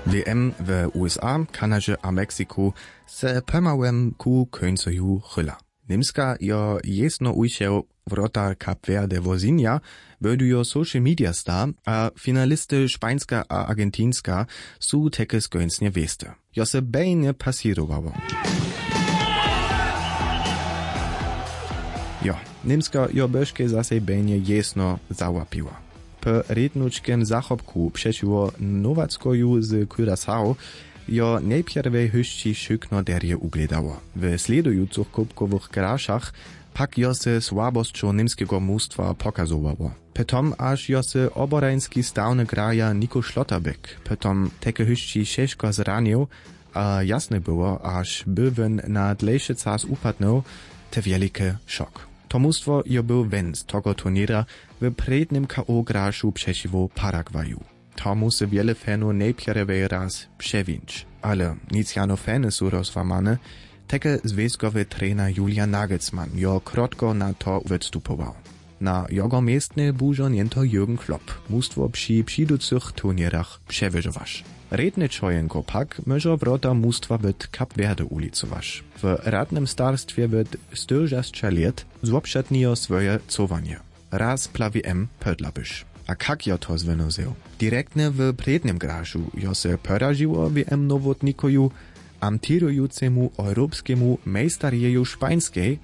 WM w USA, Kanadzie a Mexiku se pomałem ku końcu chyla. Nimska jo jesno ujšel wrota Kap Verde Vozinja, bodujo social media star, a finalisty Špańska a Argentinska su teke skończnie weste. Jo se bejnie pasirowało. Jo, Nimska jo beške zase bejnie jesno załapiła. Po rednučkem zachopku przeciwko Nowackoju z Curaçao jo najpierwej hyšći šykno derje ugledało. W sledujucych kubkowych grašach pak jo se słabosćo nimskiego mustwa pokazowało. Potom aż jo se oborański stawny graja Nico Schlotterbeck, potom teke hyšći šeško zranił, a jasne było, aż bywen na dlejszy czas upadnął, te wielkie szok. To mustwo jo był wen z tego turniera w prednym KO graszu przeciwko Paragwaju. To musi wiele fanów najpierwej raz przewinć, ale nic jano fany są rozłamane, teke związkowy trener Julian Nagelsmann jo krótko na to występował. Na jego miejsce bużo niento Jürgen Klopp, mustwo przy przyjducych turnierach przewyżowasz. Redny człojenko pak może wrota mustwa w Kap Verde ulicowasz. W radnym starstwie w 40 lat złopszatnijo swoje cowanie. Raz plawi pödlabysz. A kak jo to zwynozył? Direktnie w prednym graszu jo se poraziło WM nowotnikoju amtirującemu europskiemu mejstarjeju Szpańskiej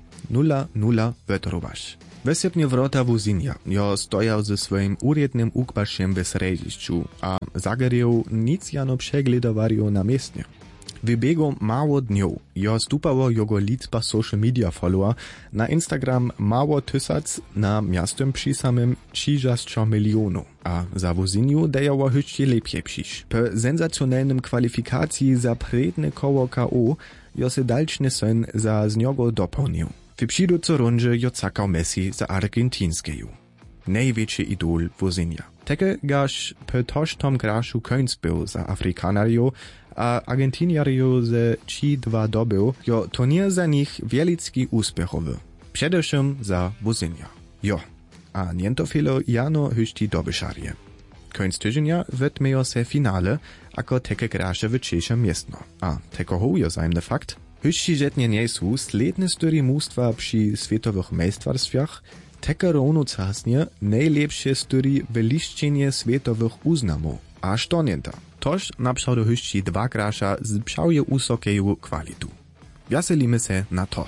0-0 wytorowasz. Wysepnie wrota Vozinja jo stojał ze swoim urednym ukbaszem w sredziszczu, a zagerił nic jano przegledowariu na miejsce. W biegu mało dniów jo stupało jego liczba social media follower na Instagram mało tysac, na miastem przy samym 30 milionów, a za Vozinju dajało jeszcze lepiej przyjść. Po sensacjonalnym kwalifikacji za predne koło KO jo se dalszny sen za z niego dopełnił. W przyjduce rundzie jo cakał Messi za argentinskeju. Największy idol Vozinja. Teke gaż po tożtom graszu końc był za Afrykanariu, a Argentiniariu ze 3-2 dobył, jo turnier za nich wielki uspechowy. Przedewszym za Vozinja. Jo, a niento filo jano hyszti dobyszarje. Końc tydzienia wytmejo se finale, ako teke grasze w trzecim miejscu. A teko hojo zajemny fakt, hyšći žetnje nie su sledne story mustwa przy światowych mejstwarstwach, teke równo casnie najlepsze story w liszczenie światowych uznamów. A sztonienta. Toż naprzał do hyšći dwa grasza z pšauje usokeju kwalitu. Wjaselimy se na to.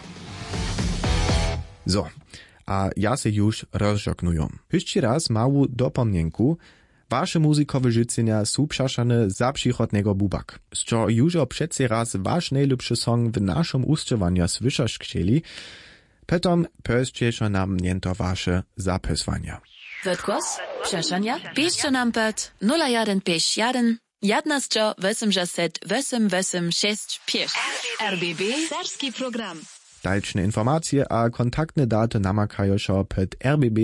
So, a ja se już rozżoknuję. Hyšći raz mału dopomnienku, wasze muzikowe życzenia są przeszane za przychodnego bubak. Z czego już przecie raz wasz najlepszy song w naszym ustrzelaniu słyszeć chcieli, potom pöstciesze nam niento wasze zapeswania. Wytkos? Przeszania? Piszcie nam pod 0151 11 RBB Serski program. Dalszne informacje a kontaktne daty namakają się pod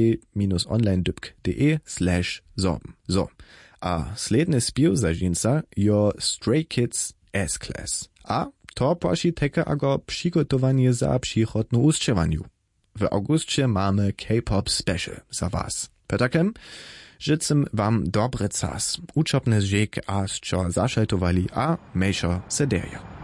rbb-onlinedybk.de/sorben. So, a sledny spiew za dżinsa jo Stray Kids S-Class. A to posi teke ago przygotowanie za przychodną ustrzelaniu. W augustie mamy K-pop special za was. Potakem życzę wam dobry czas, uczopny zżek a zczo zaszaltowali a mejszo sederja.